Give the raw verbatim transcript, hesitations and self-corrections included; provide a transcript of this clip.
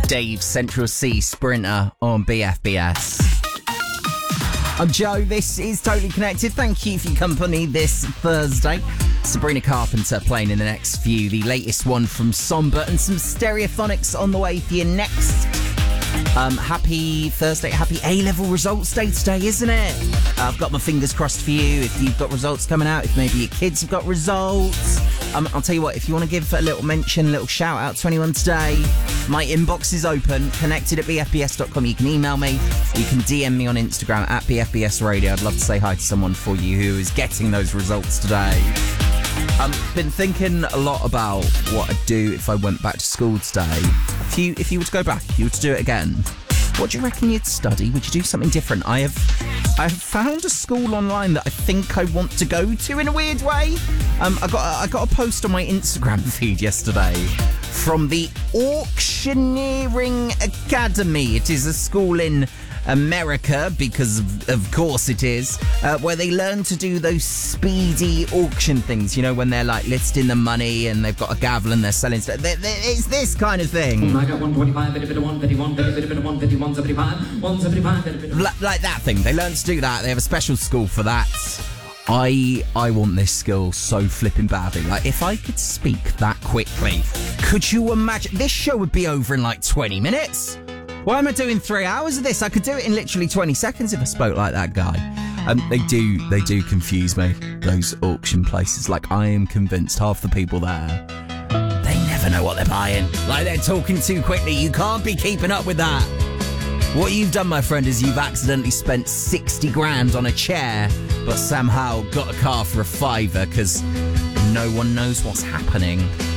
Dave Central C Sprinter on B F B S. I'm Joe, this is Totally Connected. Thank you for your company this Thursday. Sabrina Carpenter playing in the next few, the latest one from Somber, and some Stereophonics on the way for you next. Um, happy Thursday, happy A-level results day today, isn't it? Uh, I've got my fingers crossed for you if you've got results coming out, if maybe your kids have got results. Um, I'll tell you what, if you want to give a little mention, a little shout out to anyone today, my inbox is open, connected at b f b s dot com. You can email me, you can D M me on Instagram at b f b s radio. I'd love to say hi to someone for you who is getting those results today. I've been thinking a lot about what I'd do if I went back to school today. If you, if you were to go back, if you were to do it again, what do you reckon you'd study? Would you do something different? I have I have found a school online that I think I want to go to in a weird way. Um, I got I got a post on my Instagram feed yesterday from the Auctioneering Academy. It is a school in America, because of, of course it is, uh, where they learn to do those speedy auction things, you know, when they're like listing the money and they've got a gavel and they're selling stuff. They, they, it's this kind of thing. I got one twenty-five, bit of one fifty-one, bit of one fifty-one, seventy-five, one seventy-five, bit of like, like that thing. They learn to do that. They have a special school for that. I I want this skill so flipping badly. Like, if I could speak that quickly, could you imagine? This show would be over in like twenty minutes. Why am I doing three hours of this? I could do it in literally twenty seconds if I spoke like that guy. Um, they do, they do confuse me, those auction places. Like, I am convinced half the people there, they never know what they're buying. Like, they're talking too quickly. You can't be keeping up with that. What you've done, my friend, is you've accidentally spent sixty grand on a chair, but somehow got a car for a fiver because no one knows what's happening.